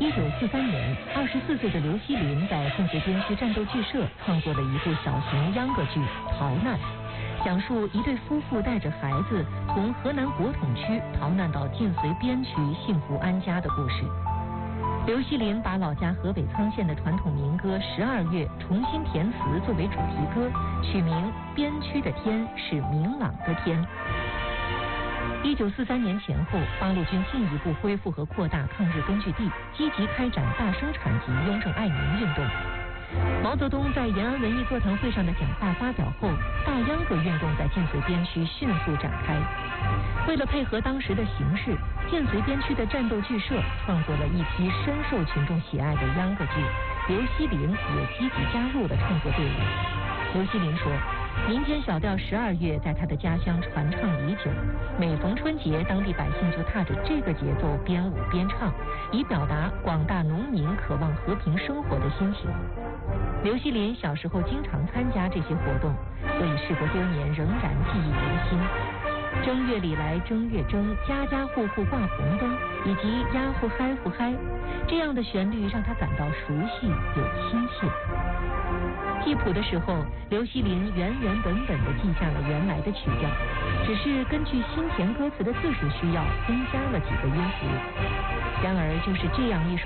1943年，24岁的刘锡林在晋绥边区战斗剧社创作了一部小型秧歌剧《逃难》，讲述一对夫妇带着孩子从河南国统区逃难到晋绥边区幸福安家的故事。刘锡林把老家河北沧县的传统民歌《12月》重新填词作为主题歌，取名《边区的天是明朗的天》。1943年前后，八路军进一步恢复和扩大抗日根据地，积极开展大生产及雍正爱民运动。毛泽东在延安文艺座谈会上的讲话发表后，大秧歌运动在晋绥边区迅速展开。为了配合当时的形势，晋绥边区的战斗剧社创作了一批深受群众喜爱的秧歌剧，刘锡林也积极加入了创作队伍。刘锡林说，民间小调《12月》在他的家乡传唱已久，每逢春节，当地百姓就踏着这个节奏边舞边唱，以表达广大农民渴望和平生活的心情。刘锡林小时候经常参加这些活动，所以事隔多年仍然记忆犹新。正月里来正月正，家家户户挂红灯，以及呀呼嗨呼嗨，这样的旋律让他感到熟悉又亲切。记谱的时候，刘锡林原本地记下了原来的曲调，只是根据新填歌词的字数需要增加了几个音符。然而就是这样一首